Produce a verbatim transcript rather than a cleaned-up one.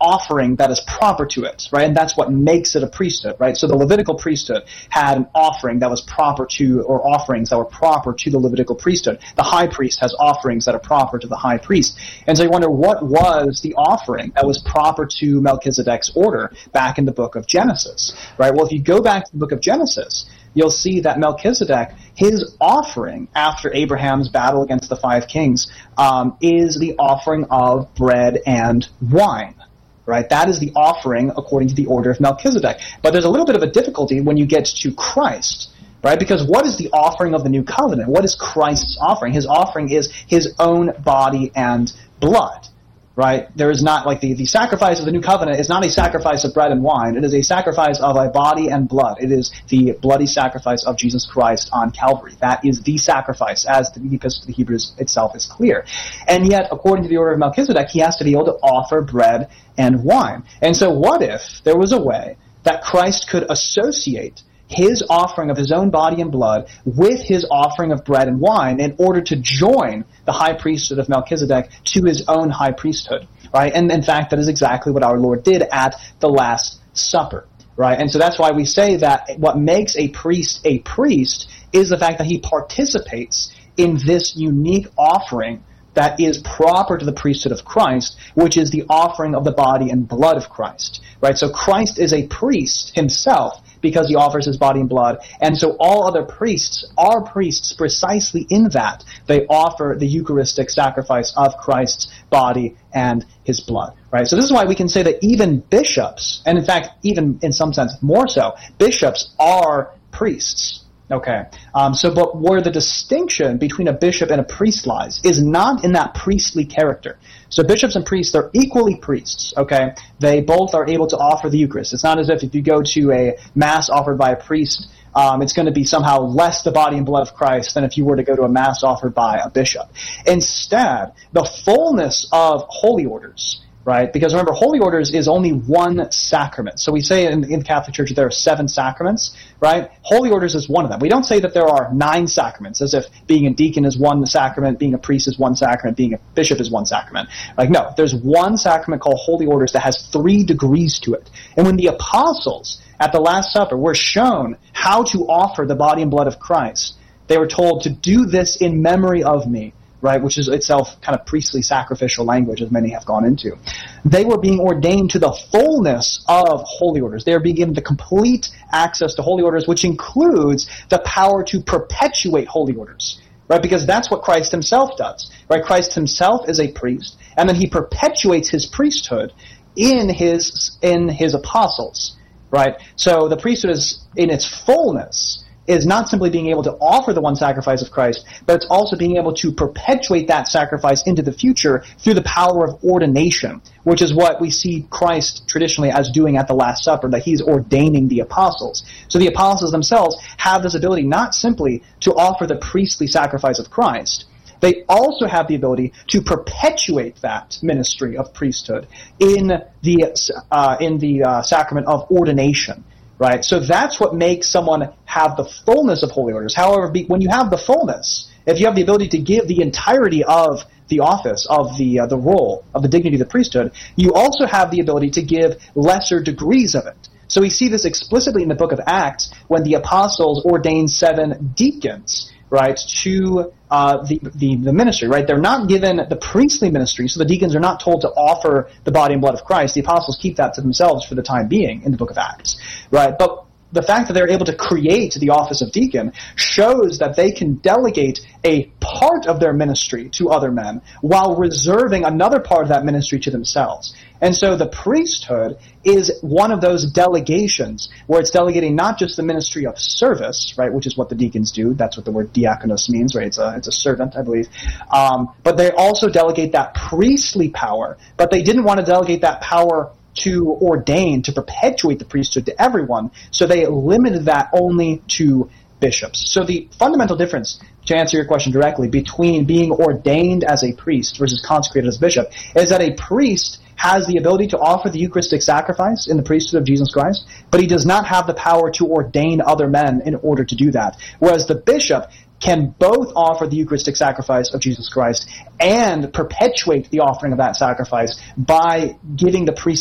offering that is proper to it, right? And that's what makes it a priesthood, right? So the Levitical priesthood had an offering that was proper to, or offerings that were proper to the Levitical priesthood. The high priest has offerings that are proper to the high priest. And so you wonder, what was the offering that was proper to Melchizedek's order back in the book of Genesis, right? Well, if you go back to the book of Genesis, you'll see that Melchizedek, his offering after Abraham's battle against the five kings, um, is the offering of bread and wine, right? That is the offering according to the order of Melchizedek. But there's a little bit of a difficulty when you get to Christ, right? Because what is the offering of the new covenant? What is Christ's offering? His offering is his own body and blood. Right? There is not, like the, the sacrifice of the new covenant is not a sacrifice of bread and wine. It is a sacrifice of a body and blood. It is the bloody sacrifice of Jesus Christ on Calvary. That is the sacrifice, as the Epistle to the Hebrews itself is clear. And yet, according to the order of Melchizedek, he has to be able to offer bread and wine. And so what if there was a way that Christ could associate his offering of his own body and blood with his offering of bread and wine in order to join the high priesthood of Melchizedek to his own high priesthood, right? And in fact, that is exactly what our Lord did at the Last Supper, right? And so that's why we say that what makes a priest a priest is the fact that he participates in this unique offering that is proper to the priesthood of Christ, which is the offering of the body and blood of Christ, right? So Christ is a priest himself because he offers his body and blood, and so all other priests are priests precisely in that they offer the Eucharistic sacrifice of Christ's body and his blood, right? So this is why we can say that even bishops, and in fact, even in some sense more so, bishops are priests. Okay, um, so but where the distinction between a bishop and a priest lies is not in that priestly character. So bishops and priests, they're equally priests, okay? They both are able to offer the Eucharist. It's not as if if you go to a Mass offered by a priest, um, it's going to be somehow less the body and blood of Christ than if you were to go to a Mass offered by a bishop. Instead, the fullness of holy orders, right? Because remember, holy orders is only one sacrament. So we say in, in the Catholic Church there are seven sacraments, right? Holy orders is one of them. We don't say that there are nine sacraments, as if being a deacon is one sacrament, being a priest is one sacrament, being a bishop is one sacrament. Like, no, there's one sacrament called holy orders that has three degrees to it. And when the apostles at the Last Supper were shown how to offer the body and blood of Christ, they were told to do this in memory of me, right, which is itself kind of priestly sacrificial language, as many have gone into. They were being ordained to the fullness of holy orders. They are being given the complete access to holy orders, which includes the power to perpetuate holy orders, right, because that's what Christ himself does, right? Christ himself is a priest, and then he perpetuates his priesthood in his in his apostles, right? So the priesthood is in its fullness is not simply being able to offer the one sacrifice of Christ, but it's also being able to perpetuate that sacrifice into the future through the power of ordination, which is what we see Christ traditionally as doing at the Last Supper, that he's ordaining the apostles. So the apostles themselves have this ability not simply to offer the priestly sacrifice of Christ, they also have the ability to perpetuate that ministry of priesthood in the uh, in the uh, sacrament of ordination. Right, so that's what makes someone have the fullness of holy orders. However, be, when you have the fullness, if you have the ability to give the entirety of the office, of the uh, the role, of the dignity of the priesthood, you also have the ability to give lesser degrees of it. So we see this explicitly in the book of Acts when the apostles ordained seven deacons, right, to uh, the, the the ministry, right? They're not given the priestly ministry, so the deacons are not told to offer the body and blood of Christ. The apostles keep that to themselves for the time being in the book of Acts, right? But the fact that they're able to create the office of deacon shows that they can delegate a part of their ministry to other men while reserving another part of that ministry to themselves. And so the priesthood is one of those delegations where it's delegating not just the ministry of service, right, which is what the deacons do. That's what the word diakonos means, right? It's a, it's a servant, I believe. Um, but they also delegate that priestly power, but they didn't want to delegate that power to ordain, to perpetuate the priesthood to everyone, so they limited that only to bishops. So the fundamental difference, to answer your question directly, between being ordained as a priest versus consecrated as a bishop is that a priest has the ability to offer the Eucharistic sacrifice in the priesthood of Jesus Christ, but he does not have the power to ordain other men in order to do that. Whereas the bishop can both offer the Eucharistic sacrifice of Jesus Christ and perpetuate the offering of that sacrifice by giving the priest